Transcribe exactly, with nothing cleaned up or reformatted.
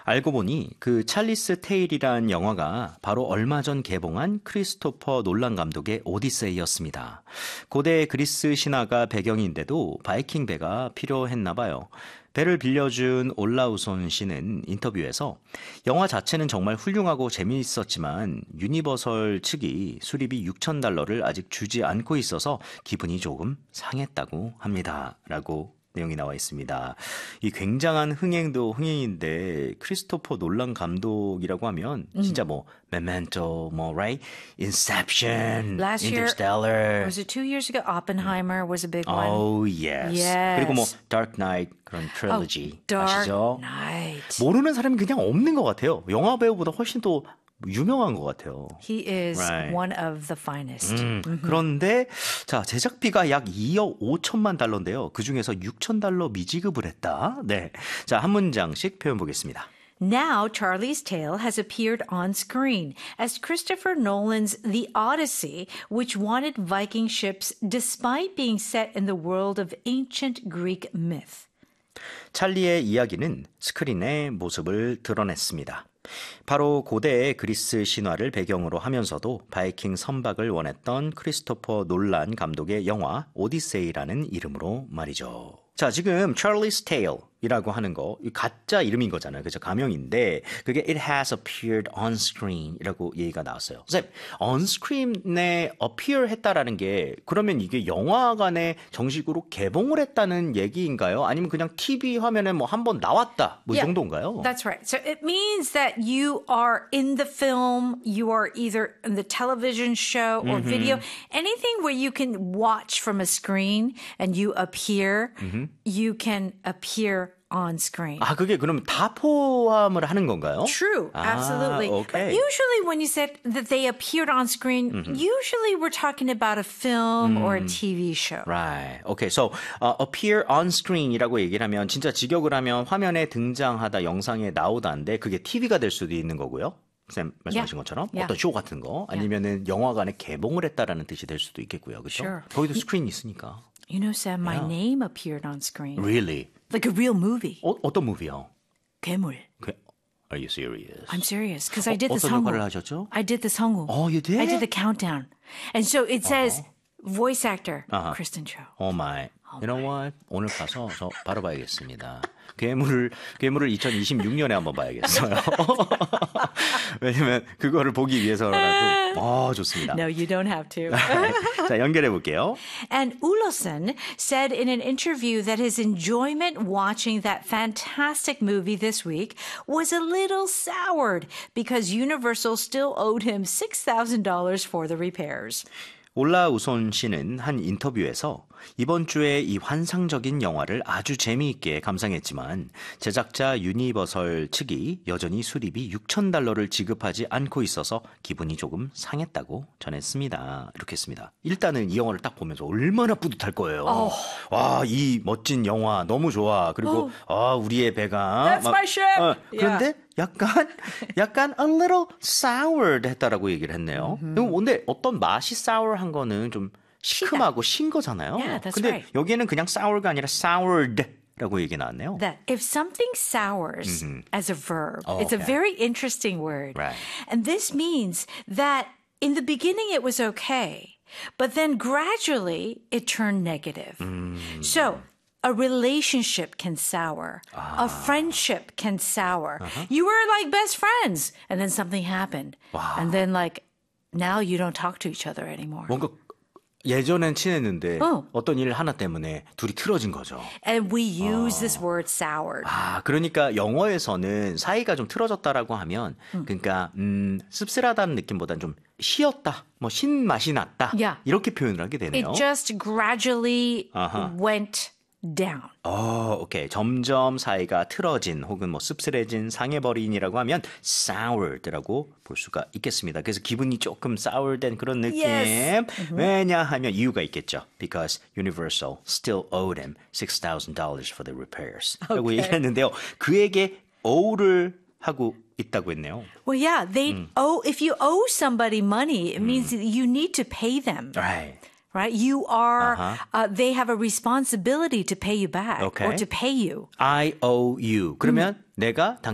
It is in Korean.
알고 보니 그 찰리스 테일이란 영화가 바로 얼마 전 개봉한 크리스토퍼 놀란 감독의 오디세이였습니다. 고대 그리스 신화가 배경인데도 바이킹 배가 필요했나 봐요. 배를 빌려준 올라우손 씨는 인터뷰에서 영화 자체는 정말 훌륭하고 재미있었지만 유니버설 측이 수리비 육천 달러를 아직 주지 않고 있어서 기분이 조금 상했다고 합니다. 라고 내용이 나와 있습니다. 이 굉장한 흥행도 흥행인데 크리스토퍼 놀란 감독이라고 하면 음. 진짜 뭐 Memento, 뭐 right? Inception, Last Interstellar. Year, was it two years ago? Oppenheimer was a big one. Oh yes. yes. 그리고 뭐 Dark Knight 그런 트릴로지 oh, Dark 아시죠? Knight. 모르는 사람이 그냥 없는 것 같아요. 영화 배우보다 훨씬 더 유명한 것 같아요. He is right. one of the finest. 음, mm-hmm. 그런데 자 제작비가 약 이억 오천만 달러인데요. 그중에서 육천 달러 미지급을 했다. 네, 자 한 문장씩 표현 보겠습니다. Now, Charlie's Tale has appeared on screen as Christopher Nolan's The Odyssey, which wanted Viking ships despite being set in the world of ancient Greek myth. 찰리의 이야기는 스크린의 모습을 드러냈습니다. 바로 고대의 그리스 신화를 배경으로 하면서도 바이킹 선박을 원했던 크리스토퍼 놀란 감독의 영화 오디세이라는 이름으로 말이죠. 자, 지금 Charlie's Tale이라고 하는 거 가짜 이름인 거잖아요. 그죠? 가명인데 그게 It has appeared on screen이라고 얘기가 나왔어요. 선생님, on screen에 appear 했다라는 게 그러면 이게 영화관에 정식으로 개봉을 했다는 얘기인가요? 아니면 그냥 티비 화면에 뭐 한 번 나왔다 뭐 이 yeah, 정도인가요? That's right. So it means that you are in the film, you are either in the television show or mm-hmm. video, anything where you can watch from a screen and you appear, mm-hmm. you can appear on screen. 아, 그게 그럼 다 포함을 하는 건가요? True, absolutely. 아, okay. But usually when you said that they appeared on screen, mm-hmm. usually we're talking about a film mm. or a T V show. Right. Okay. So uh, appear on screen이라고 얘기를 하면 진짜 직역을 하면 화면에 등장하다, 영상에 나오다인데 그게 티비가 될 수도 있는 거고요. 쌤 말씀하신 yeah. 것처럼 yeah. 어떤 쇼 같은 거 아니면은 yeah. 영화관에 개봉을 했다라는 뜻이 될 수도 있겠고요. 그렇죠? Sure. 거기도 스크린이 있으니까. You know, Sam, my yeah. name appeared on screen. Really? Like a real movie. 어, 어떤 무비요? 괴물. 괴... Are you serious? I'm serious because I did 어, the 어떤 성우. 역할을 하셨죠? I did the 성우. Oh, you did? I did the countdown. And so it says uh-huh. voice actor uh-huh. Kristen Cho. Oh my. Oh you know my. what? 오늘 가서 저 바로 봐야겠습니다. 괴물을 괴물을 이천이십육 년에 한번 봐야겠어요. 왜냐면 그거를 보기 위해서라도 어 좋습니다. No, you don't have to. 자, 연결해 볼게요. And Ulosen said in an interview that his enjoyment watching that fantastic movie this week was a little soured because Universal still owed him six thousand dollars for the repairs. 올라우손 씨는 한 인터뷰에서 이번 주에 이 환상적인 영화를 아주 재미있게 감상했지만 제작자 유니버설 측이 여전히 수리비 육천 달러를 지급하지 않고 있어서 기분이 조금 상했다고 전했습니다. 이렇게 했습니다. 일단은 이 영화를 딱 보면서 얼마나 뿌듯할 거예요. Oh. 와, 이 멋진 영화 너무 좋아. 그리고 oh. 아, 우리의 배가 That's 막, my ship. 어, 그런데 yeah. 약간 약간 a little soured 했다라고 얘기를 했네요. Mm-hmm. 근데 어떤 맛이 sour한 거는 좀 시큼하고 신 거잖아요. Yeah, that's 근데 right. 여기에는 그냥 sour가 아니라 soured라고 얘기 나왔네요. That if something sours mm-hmm. as a verb, oh, it's okay. a very interesting word. Right. And this means that in the beginning it was okay, but then gradually it turned negative. Mm. So a relationship can sour. Ah. A friendship can sour. Uh-huh. You were like best friends, and then something happened. Wow. And then like, now you don't talk to each other anymore. 뭔가 예전엔 친했는데 어. 어떤 일 하나 때문에 둘이 틀어진 거죠. And we use 어. this word soured. 아, 그러니까 영어에서는 사이가 좀 틀어졌다라고 하면 음. 그러니까 음, 씁쓸하다는 느낌보다는 좀 쉬었다, 뭐 신맛이 났다 Yeah. 이렇게 표현을 하게 되네요. It just gradually Uh-huh. went down. 어, 오케이. 점점 사이가 틀어진 혹은 뭐 씁쓸해진 상해버린이라고 하면 soured라고 볼 수가 있겠습니다. 그래서 기분이 조금 sour된 그런 느낌. Yes. 왜냐하면 이유가 있겠죠. Because Universal still owed him six thousand dollars for the repairs. 라고 Okay. 얘기했는데요. 그에게 ow를 하고 있다고 했네요. Well, yeah, they 음. owe. If you owe somebody money, it means that you need to pay them. Right. Right? You are, Uh-huh. uh, they have a responsibility to pay you back Okay. or to pay you. I owe you. 그러면 내가